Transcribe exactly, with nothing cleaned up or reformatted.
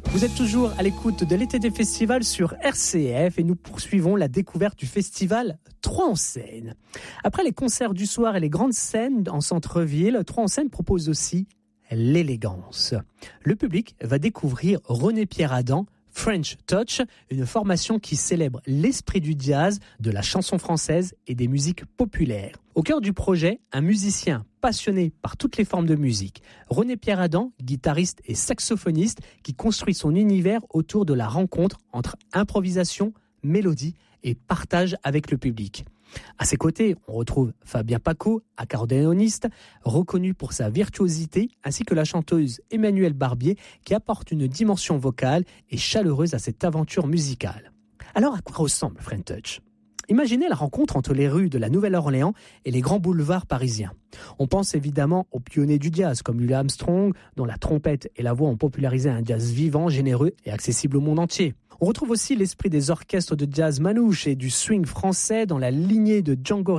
Vous êtes toujours à l'écoute de l'été des festivals sur R C F et nous poursuivons la découverte du festival Trois en scène. Après les concerts du soir et les grandes scènes en centre-ville, Trois en scène propose aussi l'élégance. Le public va découvrir René-Pierre Adam, French Touch, une formation qui célèbre l'esprit du jazz, de la chanson française et des musiques populaires. Au cœur du projet, un musicien passionné par toutes les formes de musique. René-Pierre Adam, guitariste et saxophoniste, qui construit son univers autour de la rencontre entre improvisation, mélodie et partage avec le public. À ses côtés, on retrouve Fabien Paco, accordéoniste, reconnu pour sa virtuosité, ainsi que la chanteuse Emmanuelle Barbier, qui apporte une dimension vocale et chaleureuse à cette aventure musicale. Alors, à quoi ressemble French Touch ? Imaginez la rencontre entre les rues de la Nouvelle-Orléans et les grands boulevards parisiens. On pense évidemment aux pionniers du jazz comme Louis Armstrong, dont la trompette et la voix ont popularisé un jazz vivant, généreux et accessible au monde entier. On retrouve aussi l'esprit des orchestres de jazz manouche et du swing français dans la lignée de Django